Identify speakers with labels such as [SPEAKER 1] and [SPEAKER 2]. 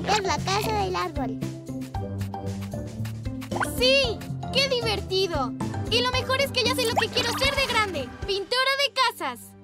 [SPEAKER 1] Es la casa del árbol.
[SPEAKER 2] ¡Sí! ¡Qué divertido! Y lo mejor es que ya sé lo que quiero ser de grande. ¡Pintora de casas!